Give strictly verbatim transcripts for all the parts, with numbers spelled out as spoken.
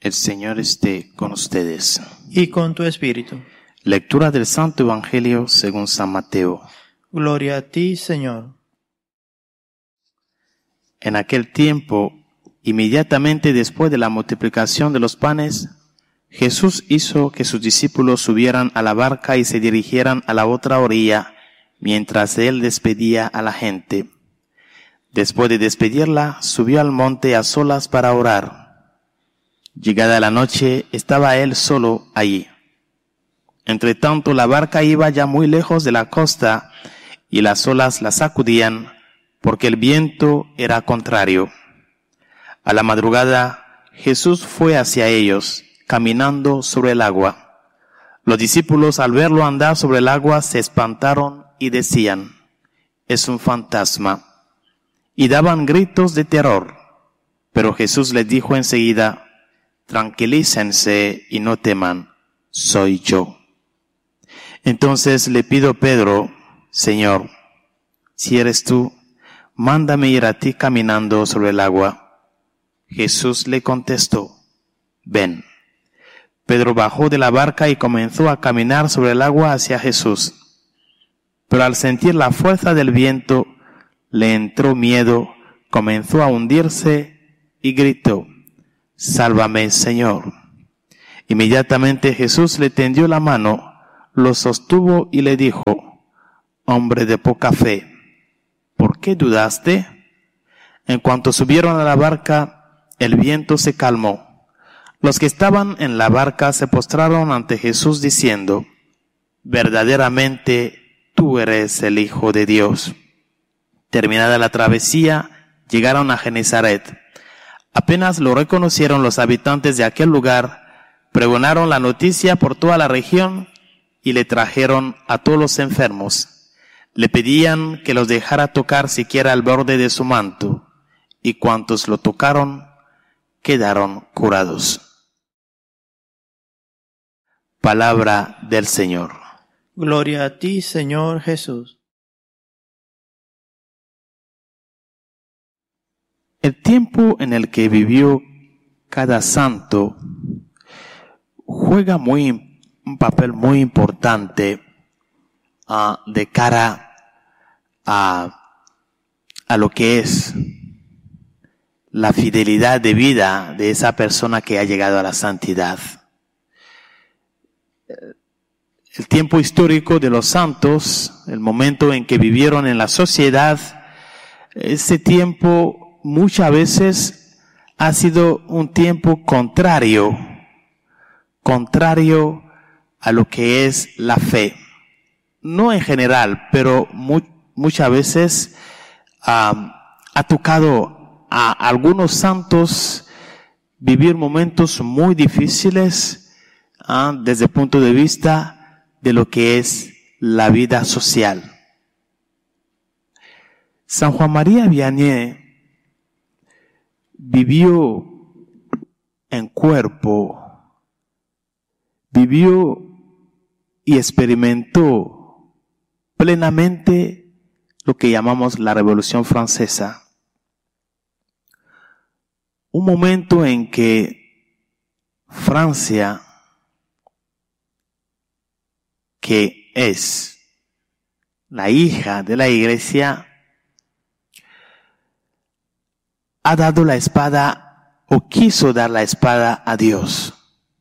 El Señor esté con ustedes. Y con tu espíritu. Lectura del Santo Evangelio según San Mateo. Gloria a ti, Señor. En aquel tiempo, inmediatamente después de la multiplicación de los panes, Jesús hizo que sus discípulos subieran a la barca y se dirigieran a la otra orilla, mientras él despedía a la gente. Después de despedirla, subió al monte a solas para orar. Llegada la noche, estaba él solo allí. Entre tanto, la barca iba ya muy lejos de la costa y las olas la sacudían porque el viento era contrario. A la madrugada, Jesús fue hacia ellos, caminando sobre el agua. Los discípulos, al verlo andar sobre el agua, se espantaron y decían: «Es un fantasma», y daban gritos de terror. Pero Jesús les dijo enseguida: «Tranquilícense y no teman, soy yo». Entonces le pidió Pedro: «Señor, si eres tú, mándame ir a ti caminando sobre el agua». Jesús le contestó: «Ven». Pedro bajó de la barca y comenzó a caminar sobre el agua hacia Jesús. Pero al sentir la fuerza del viento, le entró miedo, comenzó a hundirse y gritó: «Sálvame, Señor». Inmediatamente Jesús le tendió la mano, lo sostuvo y le dijo: «Hombre de poca fe, ¿por qué dudaste?». En cuanto subieron a la barca, el viento se calmó. Los que estaban en la barca se postraron ante Jesús diciendo: «Verdaderamente tú eres el Hijo de Dios». Terminada la travesía, llegaron a Genezaret. Apenas lo reconocieron los habitantes de aquel lugar, pregonaron la noticia por toda la región y le trajeron a todos los enfermos. Le pedían que los dejara tocar siquiera el borde de su manto, y cuantos lo tocaron quedaron curados. Palabra del Señor. Gloria a ti, Señor Jesús. El tiempo en el que vivió cada santo juega muy, un papel muy importante uh, de cara a, a lo que es la fidelidad de vida de esa persona que ha llegado a la santidad. El tiempo histórico de los santos, el momento en que vivieron en la sociedad, ese tiempo muchas veces ha sido un tiempo contrario, contrario a lo que es la fe. No en general, pero mu- muchas veces um, ha tocado a algunos santos vivir momentos muy difíciles uh, desde el punto de vista de lo que es la vida social. San Juan María Vianney vivió en cuerpo, vivió y experimentó plenamente lo que llamamos la Revolución Francesa. Un momento en que Francia, que es la hija de la Iglesia, ha dado la espada o quiso dar la espada a Dios.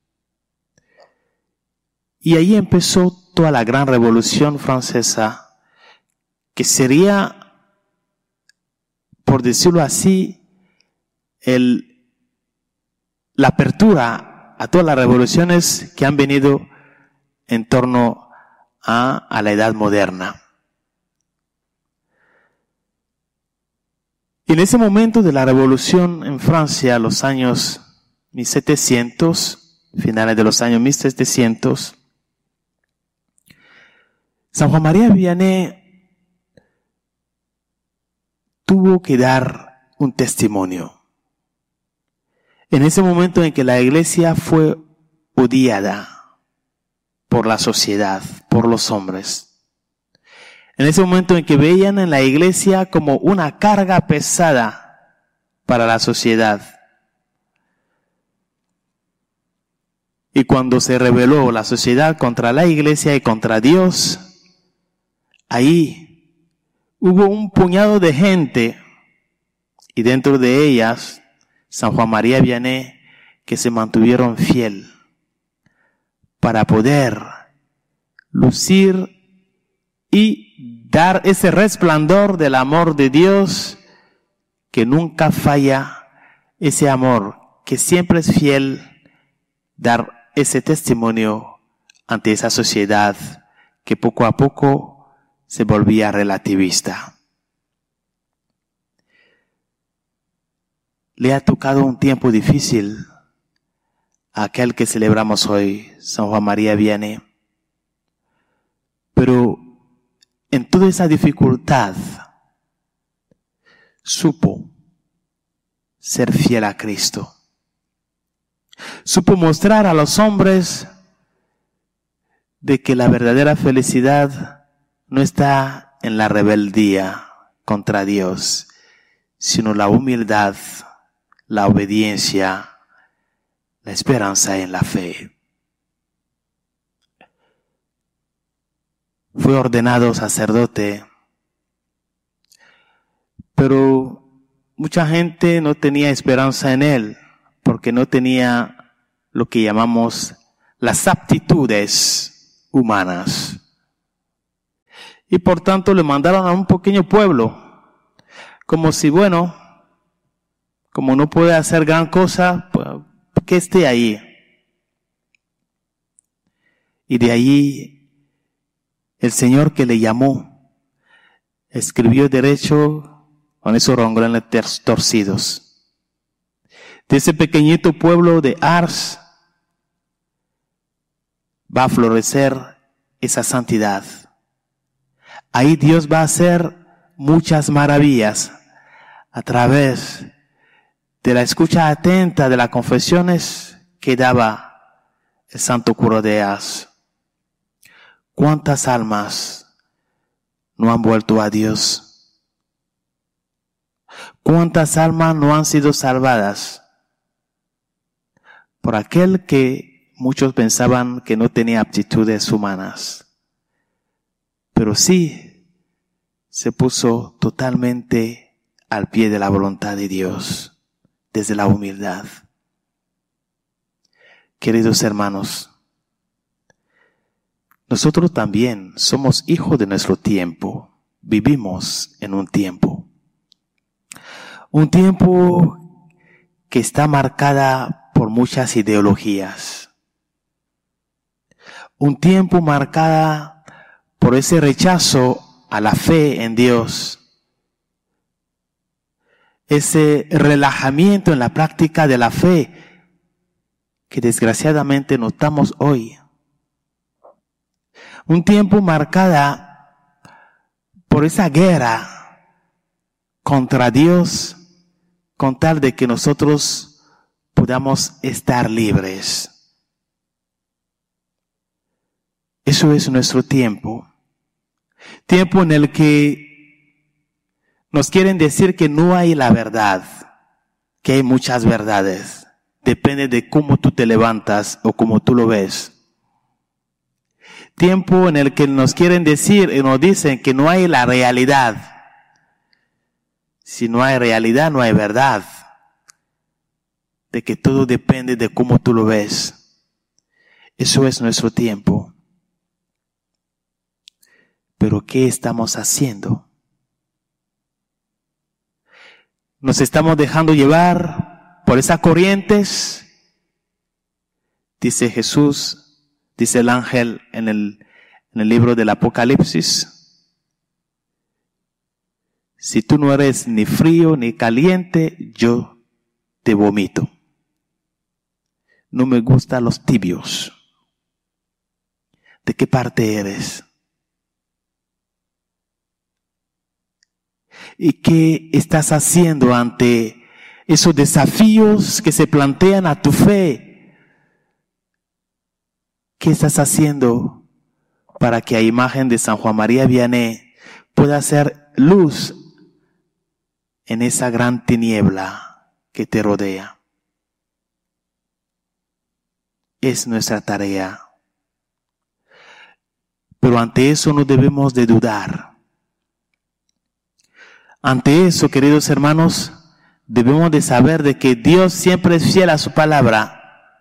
Y ahí empezó toda la gran revolución francesa, que sería, por decirlo así, el, la apertura a todas las revoluciones que han venido en torno a, a la edad moderna. En ese momento de la revolución en Francia, los años mil setecientos, finales de los años mil setecientos, San Juan María Vianney tuvo que dar un testimonio. En ese momento en que la iglesia fue odiada por la sociedad, por los hombres. En ese momento en que veían en la iglesia como una carga pesada para la sociedad. Y cuando se rebeló la sociedad contra la iglesia y contra Dios, ahí hubo un puñado de gente, y dentro de ellas San Juan María Vianney, que se mantuvieron fiel para poder lucir y dar ese resplandor del amor de Dios que nunca falla, ese amor que siempre es fiel, dar ese testimonio ante esa sociedad que poco a poco se volvía relativista. Le ha tocado un tiempo difícil a aquel que celebramos hoy, San Juan María Vianney. Pero en toda esa dificultad supo ser fiel a Cristo. Supo mostrar a los hombres de que la verdadera felicidad no está en la rebeldía contra Dios, sino la humildad, la obediencia, la esperanza en la fe. Fue ordenado sacerdote, pero mucha gente no tenía esperanza en él, porque no tenía lo que llamamos las aptitudes humanas. Y por tanto le mandaron a un pequeño pueblo, como si, bueno, como no puede hacer gran cosa, pues, que esté ahí. Y de allí el Señor que le llamó escribió derecho con esos renglones torcidos. De ese pequeñito pueblo de Ars va a florecer esa santidad. Ahí Dios va a hacer muchas maravillas a través de la escucha atenta de las confesiones que daba el santo cura de Ars. ¿Cuántas almas no han vuelto a Dios? ¿Cuántas almas no han sido salvadas por aquel que muchos pensaban que no tenía aptitudes humanas? Pero sí se puso totalmente al pie de la voluntad de Dios, desde la humildad. Queridos hermanos, nosotros también somos hijos de nuestro tiempo, vivimos en un tiempo. Un tiempo que está marcada por muchas ideologías. Un tiempo marcada por ese rechazo a la fe en Dios. Ese relajamiento en la práctica de la fe que desgraciadamente notamos hoy. Un tiempo marcada por esa guerra contra Dios con tal de que nosotros podamos estar libres. Eso es nuestro tiempo. Tiempo en el que nos quieren decir que no hay la verdad, que hay muchas verdades. Depende de cómo tú te levantas o cómo tú lo ves. Tiempo en el que nos quieren decir y nos dicen que no hay la realidad. Si no hay realidad, no hay verdad. De que todo depende de cómo tú lo ves. Eso es nuestro tiempo. Pero ¿qué estamos haciendo? ¿Nos estamos dejando llevar por esas corrientes? Dice Jesús, dice el ángel en el, en el libro del Apocalipsis, si tú no eres ni frío ni caliente, yo te vomito. No me gustan los tibios. ¿De qué parte eres? ¿Y qué estás haciendo ante esos desafíos que se plantean a tu fe? ¿Qué estás haciendo para que a imagen de San Juan María Vianney pueda ser luz en esa gran tiniebla que te rodea? es nuestra tarea. Pero ante eso no debemos de dudar. Ante eso, queridos hermanos, debemos de saber de que Dios siempre es fiel a su palabra.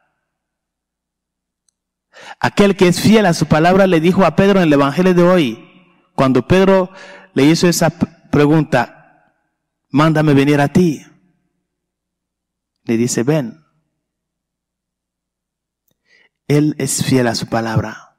Aquel que es fiel a su palabra le dijo a Pedro en el Evangelio de hoy, cuando Pedro le hizo esa pregunta, mándame venir a ti. Le dice, ven. Él es fiel a su palabra.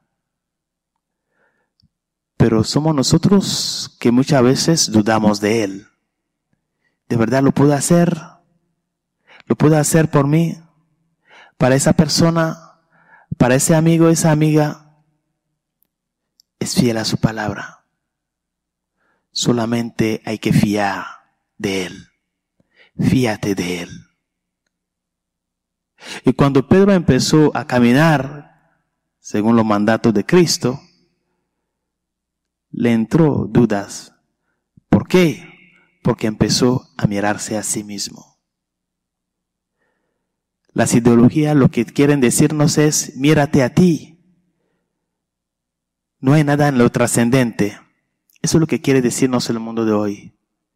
Pero somos nosotros que muchas veces dudamos de Él. ¿De verdad lo puedo hacer? ¿Lo puedo hacer por mí? ¿Para esa persona? ¿Para ese amigo, esa amiga? Es fiel a su palabra. Solamente hay que fiar de Él. Fíate de Él. Y cuando Pedro empezó a caminar, según los mandatos de Cristo, le entró dudas. ¿Por qué? Porque empezó a mirarse a sí mismo. Las ideologías lo que quieren decirnos es, mírate a ti. No hay nada en lo trascendente. Eso es lo que quiere decirnos el mundo de hoy.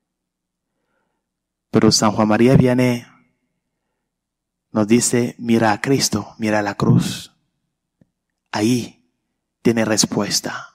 Pero San Juan María Vianney nos dice, mira a Cristo, mira a la cruz. Ahí tiene respuesta.